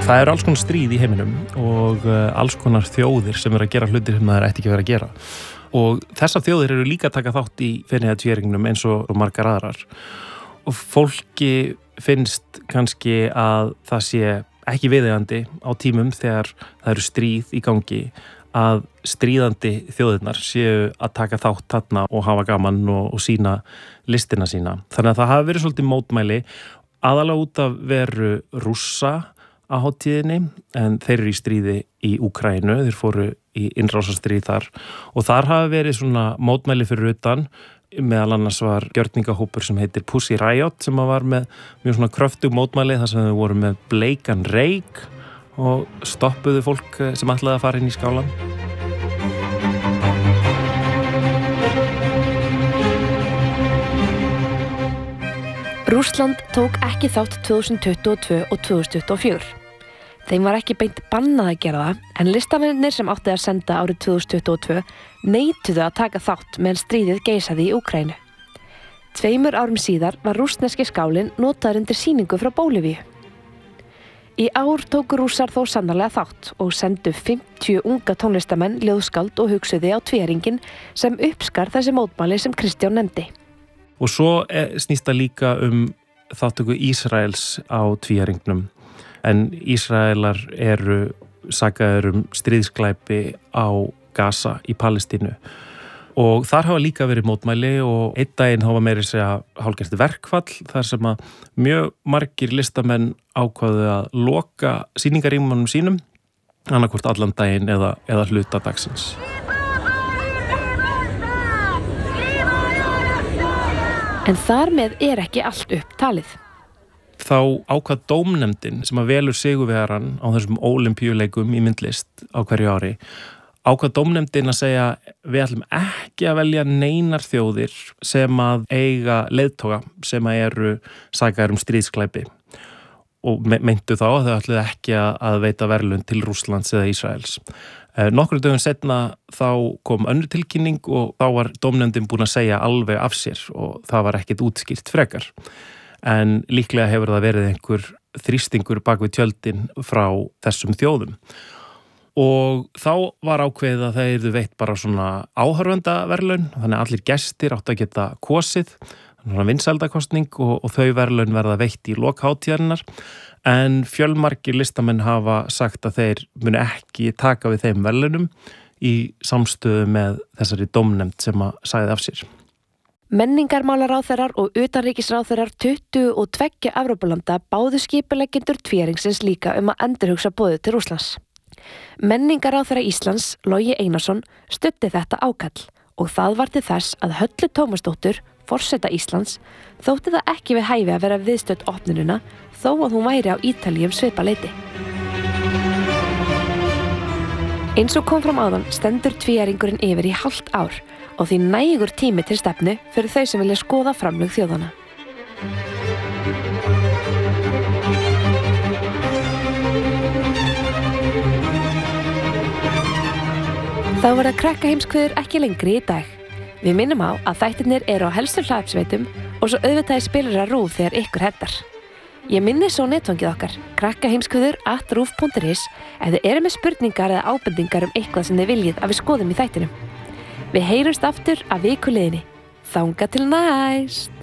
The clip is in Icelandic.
Það eru alls konar stríð í heiminum og alls konar þjóðir sem eru að gera hlutir sem það ætti ekki að vera að gera. Og þessar þjóðir eru líka að taka þátt í Feneyjatvíæringnum eins og margar aðrar. Og fólki finnst kannski að það sé ekki viðeigandi á tímum þegar það eru stríð í gangi að stríðandi þjóðirnar séu að taka þátt þarna og hafa gaman og sýna listina sína. Þannig að það hafi verið svolítið mótmæli aðalega út af veru Rússa á hátíðinni en þeir eru í stríði í Úkraínu, þeir fóru í innrásarstríð þar og þar hafi verið svona mótmæli fyrir utan, meðal annars var gjörningahópur sem heitir Pussy Riot sem var með mjög svona kröftug mótmæli þar sem þau voru með bleikan reyk og stoppuðu fólk sem ætlaði að fara inn í skálan. Rússland tók ekki þátt 2022 og 2024. Þeim var ekki beint bannað að gera það, en listamennir sem átti að senda árið 2022 neituðu að taka þátt meðan stríðið geisaði í Úkraínu. 2 árum síðar var rússneski skálinn notaður undir sýningu frá Bólivíu. Í ár tóku Rússar þó sannarlega þátt og sendu 50 unga tónlistamenn, ljóðskáld og hugsuði á tvíæringinn sem uppskar þessi mótmæli sem Kristján nefndi. Og svo snýst það líka þáttöku Ísraels á tvíæringnum. En Ísraelar eru sakaðir stríðsglæpi á Gaza í Palestínu. Og þar hafa líka verið mótmæli og einn daginn hafa meira segja hálfgert verkfall þar sem að mjög margir listamenn ákváðu að loka sýningarrýmunum sínum annarkvort allan daginn eða hluta dagsins. En þar með ekki allt upp talið. Þá ákvað dómnefndin sem að velur sigurvegarann á þessum ólympíuleikum í myndlist á hverju ári, ákvað dómnefndin að segja við ætlum ekki að velja neinar þjóðir sem að eiga leiðtoga sem að eru sakaðir stríðsglæpi og meintu þá að þau ætluðu ekki að veita verðlaun til Rússlands eða Ísraels. Nokkrum dögum seinna þá kom önnur tilkynning og þá var dómnefndin búin að segja alveg af sér og það var ekkert útskýrt frekar. En líklega hefur það verið einhver þrýstingur bak við tjöldin frá þessum þjóðum. Og þá var ákveðið að það yrðu veitt bara svona áhorfendaverðlaun, þannig að allir gestir áttu að geta kosið, svona vinsældakosning og þau verðlaun verða veitt í lok hátíðarinnar. En fjölmargir listamenn hafa sagt að þeir muni ekki taka við þeim verðlaunum í samstöðu með þessari dómnefnd sem að sagði af sér. Menningarmálaráðherrar og utanríkisráðherrar 22 Evrópulanda báðu skipuleggjendur tvíæringsins líka að endurhugsa boðið til Rússlands. Menningarráðherra Íslands, Logi Einarsson, studdi þetta ákall og það var til þess að Höllu Tómasdóttur, forseta Íslands, þótti það ekki við hæfi að vera viðstödd opnunina þó að hún væri á Ítalíu svipaleiti. Eins og kom fram áðan stendur tvíæringurinn yfir í hálft ár og því nægur tími til stefnu fyrir þau sem vilja skoða framlög þjóðanna. Þá verða Krakkaheimskviður ekki lengri í dag. Við minnum á að þættirnir eru á helstu hlaðvarpsveitum og svo auðvitaði spilar RÚV þegar ykkur hentar. Ég minni svo netfangið okkar, krakkaheimskviður@ruv.is ef þið eru með spurningar eða ábendingar eitthvað sem þið viljið að við skoðum í þættinum. Við heyrumst aftur að viku liðinni. Þangað til næst!